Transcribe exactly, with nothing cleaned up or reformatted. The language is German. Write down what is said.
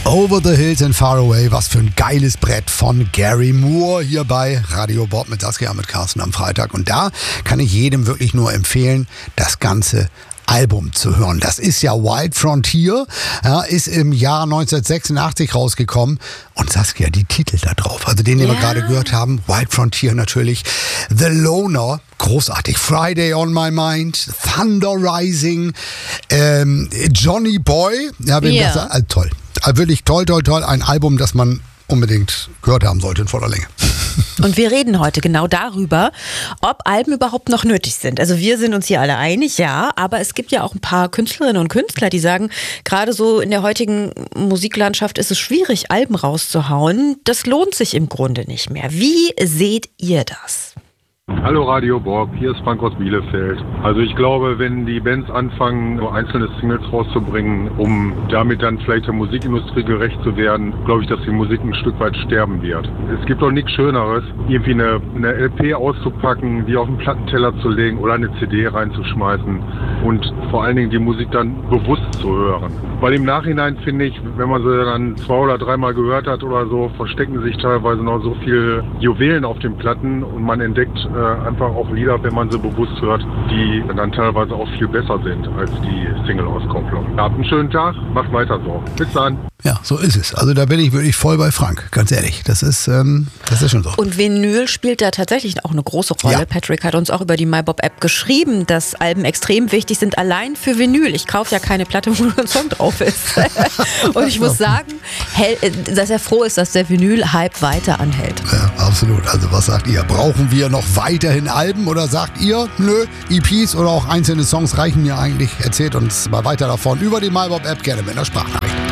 Over the Hills and Far Away, was für ein geiles Brett von Gary Moore hier bei Radio Bob mit Saskia, mit Carsten am Freitag. Und da kann ich jedem wirklich nur empfehlen, das ganze Album zu hören. Das ist ja Wild Frontier, ja, ist im Jahr neunzehnhundertsechsundachtzig rausgekommen. Und Saskia, die Titel da drauf, also den, den ja. wir gerade gehört haben, Wild Frontier natürlich, The Loner, großartig, Friday on My Mind, Thunder Rising, ähm, Johnny Boy, ja, wenn ja. das, also toll. Also wirklich toll, toll, toll, ein Album, das man unbedingt gehört haben sollte in voller Länge. Und wir reden heute genau darüber, ob Alben überhaupt noch nötig sind. Also wir sind uns hier alle einig, ja, aber es gibt ja auch ein paar Künstlerinnen und Künstler, die sagen, gerade so in der heutigen Musiklandschaft ist es schwierig, Alben rauszuhauen. Das lohnt sich im Grunde nicht mehr. Wie seht ihr das? Hallo Radio Bob, hier ist Frank aus Bielefeld. Also ich glaube, wenn die Bands anfangen, so einzelne Singles rauszubringen, um damit dann vielleicht der Musikindustrie gerecht zu werden, glaube ich, dass die Musik ein Stück weit sterben wird. Es gibt doch nichts Schöneres, irgendwie eine, eine L P auszupacken, die auf den Plattenteller zu legen oder eine C D reinzuschmeißen und vor allen Dingen die Musik dann bewusst zu hören. Weil im Nachhinein finde ich, wenn man sie dann zwei oder dreimal gehört hat oder so, verstecken sich teilweise noch so viele Juwelen auf den Platten und man entdeckt äh, einfach auch Lieder, wenn man sie bewusst hört, die dann teilweise auch viel besser sind als die Single-Auskopplung. Habt einen schönen Tag, macht weiter so. Bis dann. Ja, so ist es. Also da bin ich wirklich voll bei Frank, ganz ehrlich. Das ist, ähm, das ist schon so. Und Vinyl spielt da tatsächlich auch eine große Rolle. Ja. Patrick hat uns auch über die MyBob-App geschrieben, dass Alben extrem wichtig sind, allein für Vinyl. Ich kaufe ja keine Platte, wo nur ein Song drauf ist. Und ich muss sagen, dass er froh ist, dass der Vinyl-Hype weiter anhält. Ja, absolut. Also was sagt ihr? Brauchen wir noch weiterhin Alben oder sagt ihr, nö, E Ps oder auch einzelne Songs reichen mir eigentlich? Erzählt uns mal weiter davon über die MyBob-App, gerne mit einer Sprachnachricht.